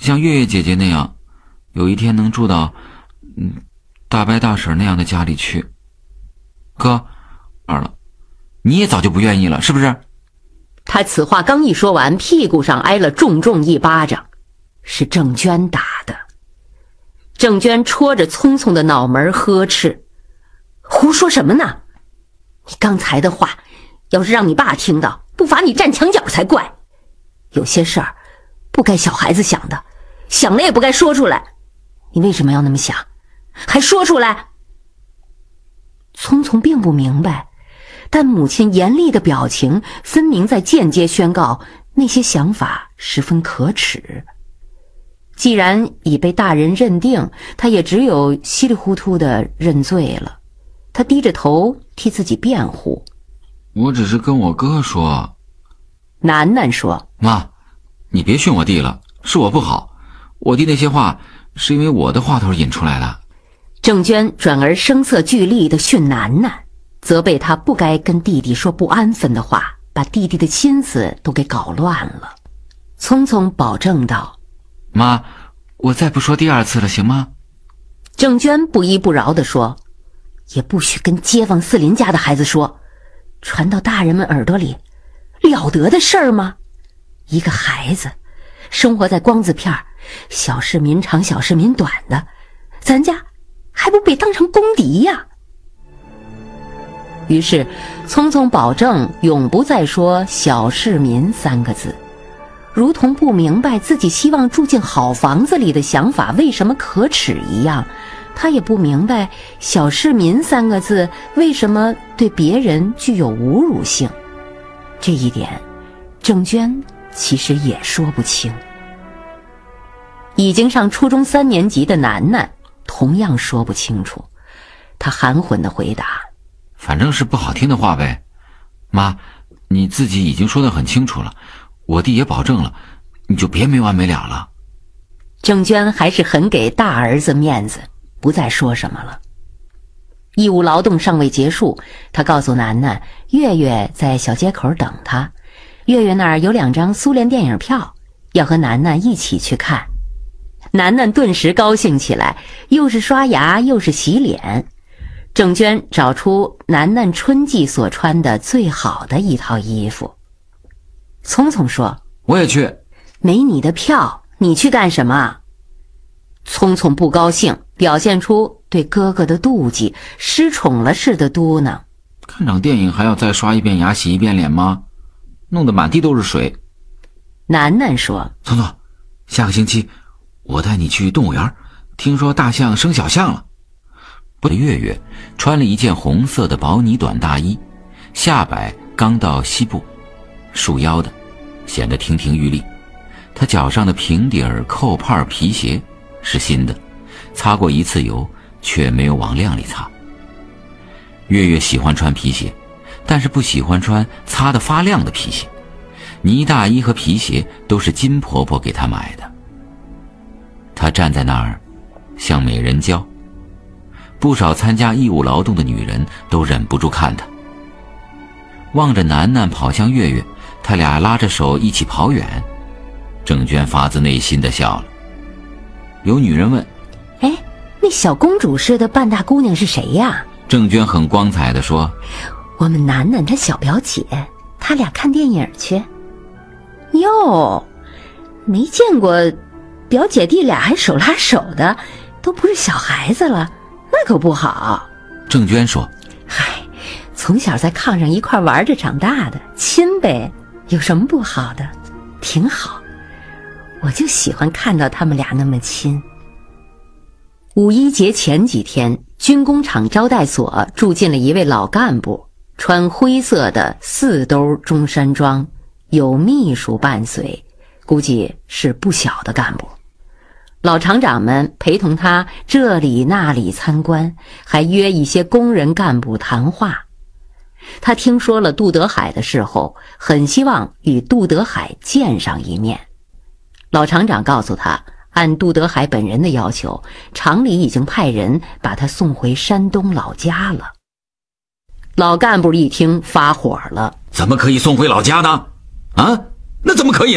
像月月姐姐那样，有一天能住到大伯大婶那样的家里去。哥，二了，你也早就不愿意了，是不是？ 他此话刚一说完，屁股上挨了重重一巴掌，是郑娟打的。郑娟戳着聪聪的脑门呵斥：胡说什么呢？你刚才的话要是让你爸听到，不罚你站墙角才怪。有些事儿不该小孩子想的，想了也不该说出来。你为什么要那么想，还说出来？聪聪并不明白，但母亲严厉的表情分明在间接宣告那些想法十分可耻。既然已被大人认定，他也只有稀里糊涂的认罪了。他低着头替自己辩护： 我只是跟我哥说。 楠楠说： 妈，你别训我弟了，是我不好，我弟那些话是因为我的话头引出来的。 郑娟转而声色俱厉地训楠楠，责备他不该跟弟弟说不安分的话，把弟弟的心思都给搞乱了。聪聪保证道： 妈，我再不说第二次了，行吗？ 郑娟不依不饶地说：也不许跟街坊四邻家的孩子说，传到大人们耳朵里，了得的事儿吗？一个孩子生活在光字片，小事民长小事民短的，咱家还不被当成公敌呀？于是聪聪保证永不再说小市民三个字，如同不明白自己希望住进好房子里的想法为什么可耻一样，他也不明白小市民三个字为什么对别人具有侮辱性。这一点郑娟其实也说不清。已经上初中3年级的楠楠同样说不清楚，他含混地回答： 反正是不好听的话呗。妈，你自己已经说得很清楚了，我弟也保证了，你就别没完没了了。 郑娟还是很给大儿子面子，不再说什么了。义务劳动尚未结束，他告诉楠楠，月月在小街口等他，月月那儿有2张苏联电影票，要和楠楠一起去看。楠楠顿时高兴起来，又是刷牙又是洗脸。郑娟找出楠楠春季所穿的最好的一套衣服。聪聪说： 我也去。 没你的票，你去干什么？聪聪不高兴，表现出对哥哥的妒忌，失宠了似的嘟囔： 看场电影还要再刷一遍牙洗一遍脸吗？弄得满地都是水。 楠楠说： 聪聪，下个星期我带你去动物园，听说大象生小象了。月月穿了一件红色的薄呢短大衣，下摆刚到膝部，束腰的，显得亭亭玉立。她脚上的平底儿扣帕皮鞋是新的，擦过1次油，却没有往量里擦。月月喜欢穿皮鞋，但是不喜欢穿擦得发亮的皮鞋。呢大衣和皮鞋都是金婆婆给她买的。她站在那儿像美人娇，不少参加义务劳动的女人都忍不住看她。望着楠楠跑向月月，他俩拉着手一起跑远。郑娟发自内心地笑了。有女人问： 哎，那小公主似的半大姑娘是谁呀？ 郑娟很光彩地说： 我们楠楠她小表姐，她俩看电影去。哟，没见过表姐弟俩还手拉手的，都不是小孩子了，那可不好。 郑娟说： 嗨，从小在炕上一块玩着长大的，亲呗，有什么不好的？挺好，我就喜欢看到他们俩那么亲。5·1节前几天，军工厂招待所住进了一位老干部，穿灰色的4兜中山装，有秘书伴随，估计是不小的干部。老厂长们陪同他这里那里参观，还约一些工人干部谈话。他听说了杜德海的事后，很希望与杜德海见上一面。老厂长告诉他，按杜德海本人的要求，厂里已经派人把他送回山东老家了。老干部一听发火了： 怎么可以送回老家呢？啊，那怎么可以呢？